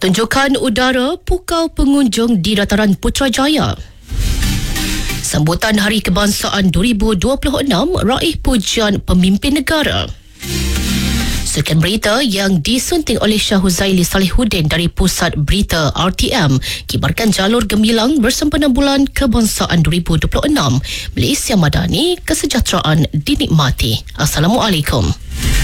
Pertunjukan udara pukau pengunjung di dataran Putrajaya. Sambutan Hari Kebangsaan 2026 raih pujian pemimpin negara. Sekian berita yang disunting oleh Shah Huzaili Salihuddin dari Pusat Berita RTM. Kibarkan jalur gemilang bersempena Bulan Kebangsaan 2026. Malaysia Madani, kesejahteraan dinikmati. Assalamualaikum.